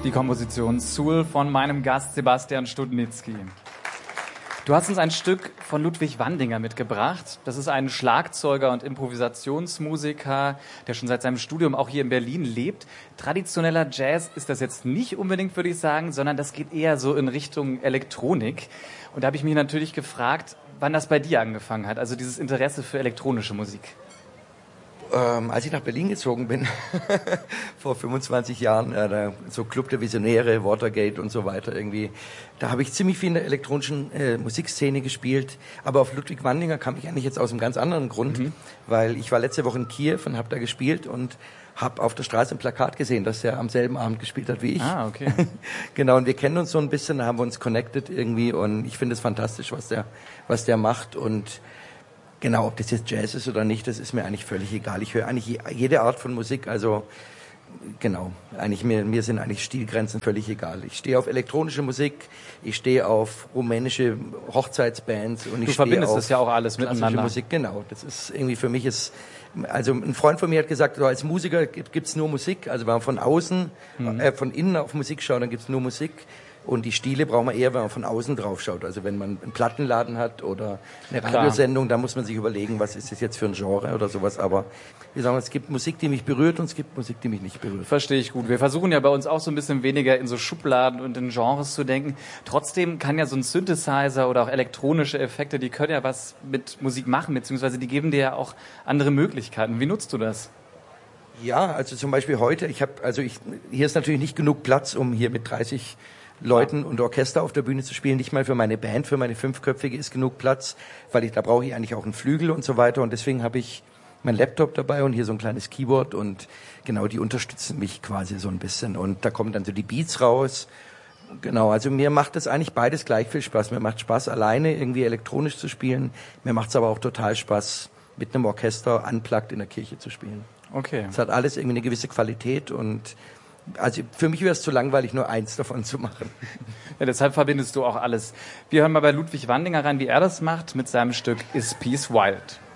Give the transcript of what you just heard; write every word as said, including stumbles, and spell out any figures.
Die Komposition Soul von meinem Gast Sebastian Studnitzky. Du hast uns ein Stück von Ludwig Wandinger mitgebracht. Das ist ein Schlagzeuger und Improvisationsmusiker, der schon seit seinem Studium auch hier in Berlin lebt. Traditioneller Jazz ist das jetzt nicht unbedingt, würde ich sagen, sondern das geht eher so in Richtung Elektronik. Und da habe ich mich natürlich gefragt, wann das bei dir angefangen hat, also dieses Interesse für elektronische Musik. Ähm, als ich nach Berlin gezogen bin, vor fünfundzwanzig Jahren, äh, so Club der Visionäre, Watergate und so weiter irgendwie, da habe ich ziemlich viel in der elektronischen äh, Musikszene gespielt. Aber auf Ludwig Wandinger kam ich eigentlich jetzt aus einem ganz anderen Grund, mhm. weil ich war letzte Woche in Kiew und habe da gespielt und habe auf der Straße ein Plakat gesehen, dass er am selben Abend gespielt hat wie ich. Ah, okay. Genau, und wir kennen uns so ein bisschen, da haben wir uns connected irgendwie und ich finde es fantastisch, was der, was der macht und genau, ob das jetzt Jazz ist oder nicht, das ist mir eigentlich völlig egal. Ich höre eigentlich jede Art von Musik, also genau, eigentlich mir, mir sind eigentlich Stilgrenzen völlig egal. Ich stehe auf elektronische Musik, ich stehe auf rumänische Hochzeitsbands und ich du stehe verbindest auf das ja auch alles klassische miteinander. Musik. Genau, das ist irgendwie für mich ist, also ein Freund von mir hat gesagt, als Musiker gibt's nur Musik, also wenn man von außen, mhm. äh, von innen auf Musik schaut, dann gibt's nur Musik. Und die Stile braucht man eher, wenn man von außen drauf schaut. Also wenn man einen Plattenladen hat oder eine Radiosendung, da muss man sich überlegen, was ist das jetzt für ein Genre oder sowas. Aber wir sagen, es gibt Musik, die mich berührt und es gibt Musik, die mich nicht berührt. Verstehe ich gut. Wir versuchen ja bei uns auch so ein bisschen weniger in so Schubladen und in Genres zu denken. Trotzdem kann ja so ein Synthesizer oder auch elektronische Effekte, die können ja was mit Musik machen, beziehungsweise die geben dir ja auch andere Möglichkeiten. Wie nutzt du das? Ja, also zum Beispiel heute, ich habe, also ich, hier ist natürlich nicht genug Platz, um hier mit dreißig Leuten und Orchester auf der Bühne zu spielen. Nicht mal für meine Band, für meine fünfköpfige ist genug Platz, weil ich da brauche ich eigentlich auch einen Flügel und so weiter. Und deswegen habe ich mein Laptop dabei und hier so ein kleines Keyboard und genau, die unterstützen mich quasi so ein bisschen. Und da kommen dann so die Beats raus. Genau, also mir macht das eigentlich beides gleich viel Spaß. Mir macht Spaß, alleine irgendwie elektronisch zu spielen. Mir macht es aber auch total Spaß, mit einem Orchester unplugged in der Kirche zu spielen. Okay. Es hat alles irgendwie eine gewisse Qualität und also für mich wäre es zu langweilig, nur eins davon zu machen. Ja, deshalb verbindest du auch alles. Wir hören mal bei Ludwig Wandinger rein, wie er das macht mit seinem Stück Is Peace Wild.